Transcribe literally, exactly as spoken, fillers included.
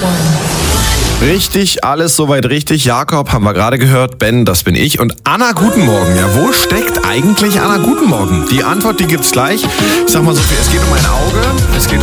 Richtig, alles soweit richtig. Jakob haben wir gerade gehört, Ben, das bin ich. Und Anna, guten Morgen. Ja, wo steckt eigentlich Anna, guten Morgen? Die Antwort, die gibt's gleich. Ich sag mal so viel, es geht um ein Auge, es geht um